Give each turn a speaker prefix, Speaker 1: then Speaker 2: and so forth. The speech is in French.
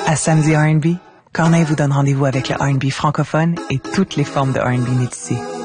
Speaker 1: À Samedi R&B, Corneille vous donne rendez-vous avec le R&B francophone et toutes les formes de R&B métissé.